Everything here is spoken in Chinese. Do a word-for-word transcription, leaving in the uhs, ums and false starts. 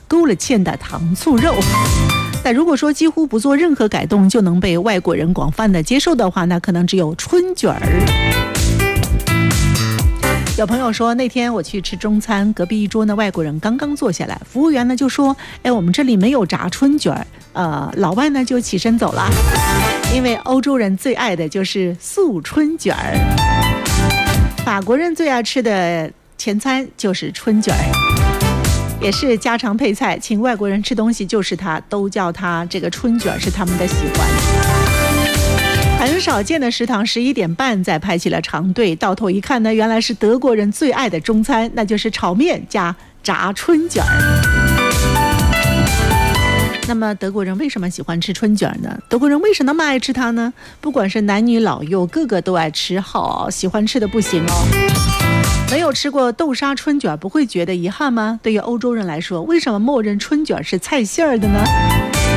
勾了芡的糖醋肉。但如果说几乎不做任何改动就能被外国人广泛的接受的话，那可能只有春卷儿。有朋友说，那天我去吃中餐，隔壁一桌呢外国人刚刚坐下来，服务员呢就说：“哎，我们这里没有炸春卷。”呃，老外呢就起身走了，因为欧洲人最爱的就是素春卷儿，法国人最爱吃的前餐就是春卷儿，也是家常配菜，请外国人吃东西就是它，都叫它这个春卷是他们的喜欢。很少见的食堂十一点半再排起了长队，到头一看呢，原来是德国人最爱的中餐，那就是炒面加炸春卷儿。那么德国人为什么喜欢吃春卷呢？德国人为什么那么爱吃它呢？不管是男女老幼，个个都爱吃，好喜欢吃的不行哦。没有吃过豆沙春卷不会觉得遗憾吗？对于欧洲人来说，为什么默认春卷是菜馅儿的呢？